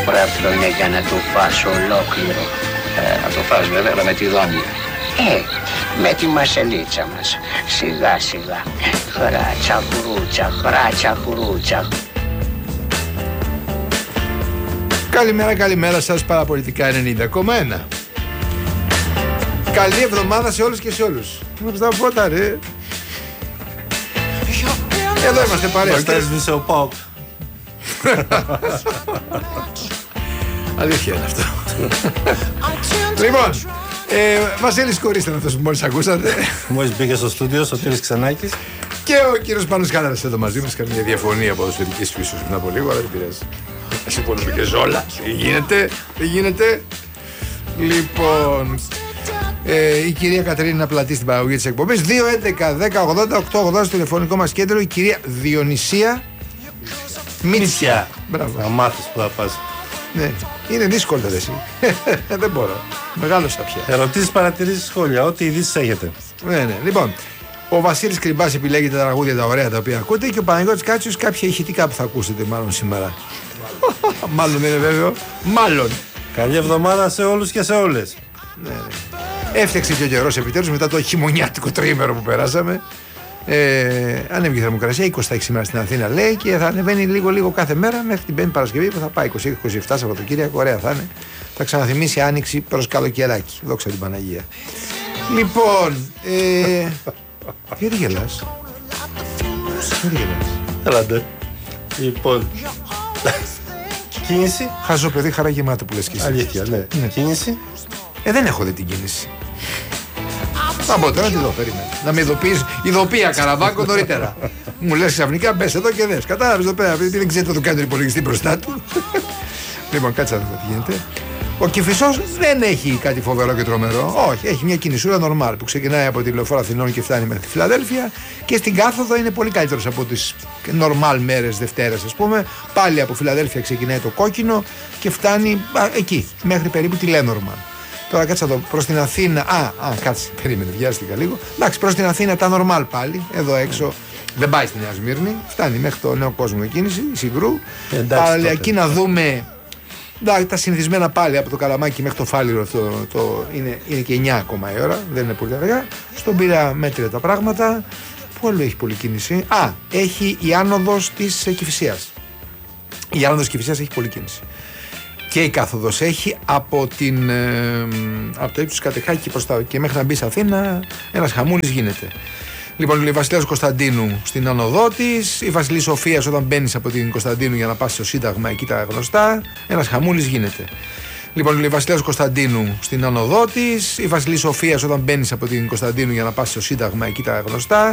πράφτρονα για να το φας ολόκληρο. Να το φας βέβαια, αλλά με τη δόνια. Με τη μασελίτσα μας. Σιγά σιγά. Χράτσα κουρούτσα, χράτσα κουρούτσα. Καλημέρα σας, Παραπολιτικά 90,1. Καλή εβδομάδα σε όλους και σε όλους. Στα φώτα ρε. Εδώ είμαστε παρέα. Έσβησε ο Πάοκ. Αλήθεια είναι αυτό. Λοιπόν, Βασίλης Κορίστα είναι αυτός που μόλις ακούσατε. Μόλις μπήκε στο στούντιο, ο Σωτήρης Ξενάκης. Και ο κύριος Πάνος Κάλαρας εδώ μαζί μας. Καμία διαφωνία ποδοσφαιρικής φύσεως πριν από λίγο, αλλά δεν πειράζει. Εσύ που και ζόλα. Τι γίνεται. Λοιπόν, η κυρία Κατερίνα Πλατή στην παραγωγή της εκπομπής. 2-11-10-80-8-80 στο τηλεφωνικό μας κέντρο. Η κυρία Διονυσία Μίτσια. Μπράβο. Να μάθεις που θα πας. Ναι, είναι δύσκολο ρε εσύ. Δεν μπορώ. Μεγάλωσα πια. Ερωτήσεις, παρατηρήσεις, σχόλια. Ό,τι ειδήσεις έχετε. Ναι. Λοιπόν, ο Βασίλης Κρυμπάς επιλέγει τα τραγούδια τα ωραία τα οποία ακούτε και ο Παναγιώτης Κάτσιος κάποια ηχητικά που θα ακούσετε μάλλον σήμερα. Μάλλον είναι βέβαιο. Μάλλον. Καλή εβδομάδα σε όλους και σε όλες. Ναι. Έφτιαξε και ο καιρός επιτέλους μετά το χειμωνιάτικο τρίμερο που περάσαμε. Ανέβηκε η θερμοκρασία, 20 θα έχει σήμερα στην Αθήνα λέει και θα ανεβαίνει λίγο κάθε μέρα μέχρι την 5η Παρασκευή που θα πάει 26-27 Σαββατοκύριακο. Ωραία θα είναι. Θα ξαναθυμίσει άνοιξη προς καλοκαιράκι. Δόξα την Παναγία. Λοιπόν, γιατί γελάς? Έλατε. Λοιπόν, κίνηση. Χάζω παιδί, χαρά γεμάτο που λες και εσύ. Αλήθεια, ναι. Κίνηση. Δεν έχω δει την κίνηση. Θα μπω τώρα να τη δω, περίμενε. Να με ειδοποιείς, ειδοποία Καραβάκο νωρίτερα. Μου λες ξαφνικά μπες εδώ και δες. Κατάλαβες εδώ πέρα, επειδή δεν ξέρει το κάνει τον υπολογιστή μπροστά του. Λοιπόν, κάτσε να δούμε τι γίνεται. Ο Κηφισός δεν έχει κάτι φοβερό και τρομερό. Όχι, έχει μια κινησούρα normal που ξεκινάει από τη Λεωφόρο Αθηνών και φτάνει μέχρι τη Φιλαδέλφια και στην κάθοδο είναι πολύ καλύτερος από τις normal μέρες Δευτέρας, ας πούμε. Πάλι από Φιλαδέλφια ξεκινάει το κόκκινο και φτάνει εκεί, μέχρι περίπου τη Λένορμαν. Τώρα κάτσε εδώ προς την Αθήνα. Κάτσε, περίμενε, βιάστηκα λίγο. Εντάξει, προς την Αθήνα τα normal πάλι, εδώ έξω. Δεν πάει στη Νέα Σμύρνη, φτάνει μέχρι το Νέο Κόσμο η κίνηση, η Συγκρού. Παραλιακή να δούμε. Τα συνηθισμένα πάλι από το Καλαμάκι μέχρι το Φάληρο αυτό είναι και 9 ακόμα η ώρα, δεν είναι πολύ αργά. Στον Πειραιά μέτρια τα πράγματα. Πού άλλο έχει πολλή κίνηση? Έχει η άνοδος της Κηφισίας. Η άνοδος της Κηφισίας έχει πολλή κίνηση. Και η κάθοδος έχει από το ύψος Κατεχάκη και μέχρι να μπει σε Αθήνα ένας χαμούλης γίνεται. Λοιπόν, η Βασιλέας Κωνσταντίνου στην άνοδό της, η Βασιλή Σοφίας όταν μπαίνεις από την Κωνσταντίνου για να πας στο Σύνταγμα, εκεί τα γνωστά, ένας χαμούλης γίνεται. Λοιπόν, η Βασιλέας Κωνσταντίνου στην άνοδό της, η Βασιλή Σοφίας όταν μπαίνεις από την Κωνσταντίνου για να πας στο Σύνταγμα, εκεί τα γνωστά,